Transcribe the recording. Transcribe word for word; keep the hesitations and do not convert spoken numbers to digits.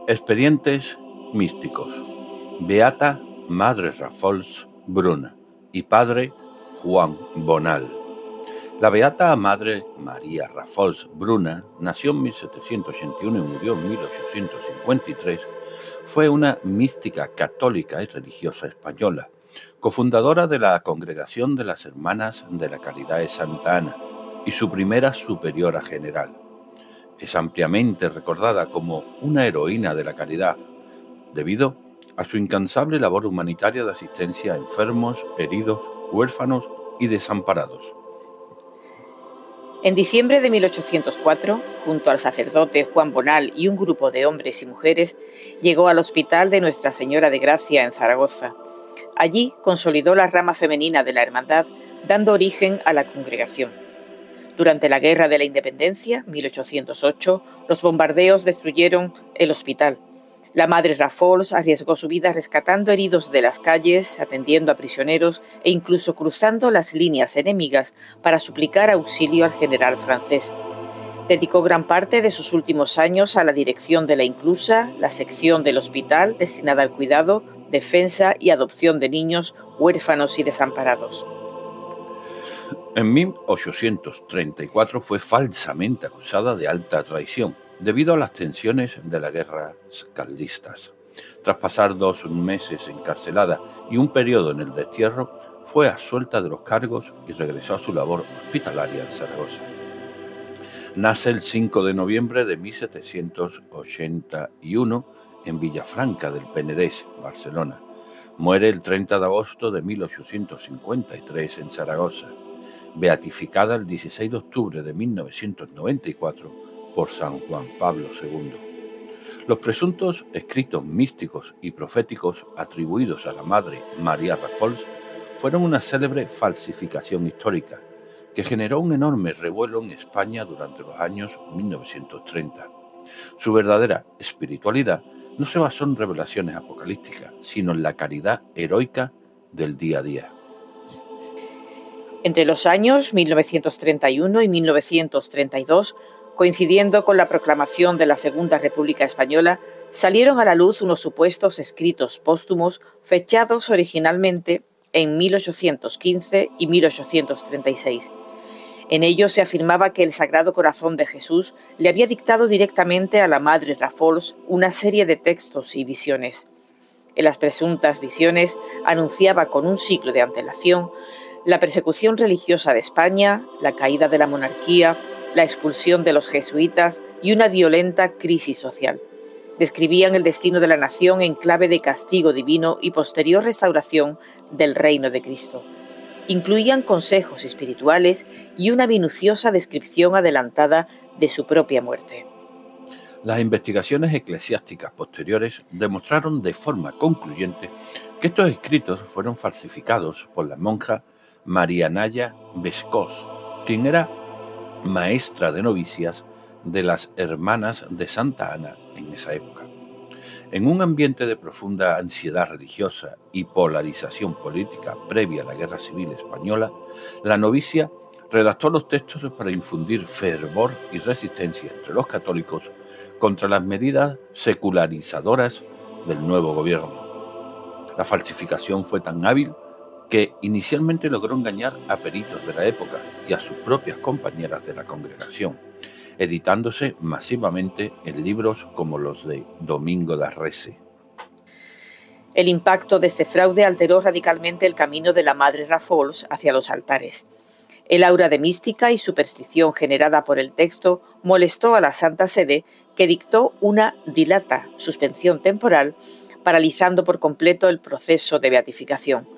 Expedientes místicos. Beata Madre Rafols Bruna y Padre Juan Bonal. La Beata Madre María Rafols Bruna nació en mil setecientos ochenta y uno y murió en mil ochocientos cincuenta y tres. Fue una mística católica y religiosa española, cofundadora de la Congregación de las Hermanas de la Caridad de Santa Ana y su primera superiora general. Es ampliamente recordada como una heroína de la caridad, debido a su incansable labor humanitaria de asistencia a enfermos, heridos, huérfanos y desamparados. En diciembre de mil ochocientos cuatro, junto al sacerdote Juan Bonal y un grupo de hombres y mujeres, llegó al Hospital de Nuestra Señora de Gracia en Zaragoza. Allí consolidó la rama femenina de la hermandad, dando origen a la congregación. Durante la Guerra de la Independencia, mil ochocientos ocho, los bombardeos destruyeron el hospital. La Madre Rafols arriesgó su vida rescatando heridos de las calles, atendiendo a prisioneros e incluso cruzando las líneas enemigas para suplicar auxilio al general francés. Dedicó gran parte de sus últimos años a la dirección de la Inclusa, la sección del hospital destinada al cuidado, defensa y adopción de niños, huérfanos y desamparados. En mil ochocientos treinta y cuatro fue falsamente acusada de alta traición debido a las tensiones de las guerras carlistas. Tras pasar dos meses encarcelada y un periodo en el destierro, fue absuelta de los cargos y regresó a su labor hospitalaria en Zaragoza. Nace el cinco de noviembre de mil setecientos ochenta y uno en Villafranca del Penedès, Barcelona. Muere el treinta de agosto de mil ochocientos cincuenta y tres en Zaragoza. Beatificada el dieciséis de octubre de mil novecientos noventa y cuatro por San Juan Pablo segundo. Los presuntos escritos místicos y proféticos atribuidos a la Madre María Rafols fueron una célebre falsificación histórica que generó un enorme revuelo en España durante los años mil novecientos treinta. Su verdadera espiritualidad no se basó en revelaciones apocalípticas, sino en la caridad heroica del día a día. Entre los años mil novecientos treinta y uno y mil novecientos treinta y dos, coincidiendo con la proclamación de la Segunda República Española, salieron a la luz unos supuestos escritos póstumos fechados originalmente en mil ochocientos quince y mil ochocientos treinta y seis. En ellos se afirmaba que el Sagrado Corazón de Jesús le había dictado directamente a la Madre Rafols una serie de textos y visiones. En las presuntas visiones anunciaba con un siglo de antelación la persecución religiosa de España, la caída de la monarquía, la expulsión de los jesuitas y una violenta crisis social. Describían el destino de la nación en clave de castigo divino y posterior restauración del reino de Cristo. Incluían consejos espirituales y una minuciosa descripción adelantada de su propia muerte. Las investigaciones eclesiásticas posteriores demostraron de forma concluyente que estos escritos fueron falsificados por la monja María Naya Bescós, quien era maestra de novicias de las Hermanas de Santa Ana en esa época. En un ambiente de profunda ansiedad religiosa y polarización política previa a la Guerra Civil Española, la novicia redactó los textos para infundir fervor y resistencia entre los católicos contra las medidas secularizadoras del nuevo gobierno. La falsificación fue tan hábil que inicialmente logró engañar a peritos de la época y a sus propias compañeras de la congregación, editándose masivamente en libros como los de Domingo de Arrese. El impacto de este fraude alteró radicalmente el camino de la Madre Rafols hacia los altares. El aura de mística y superstición generada por el texto molestó a la Santa Sede, que dictó una dilata suspensión temporal, paralizando por completo el proceso de beatificación.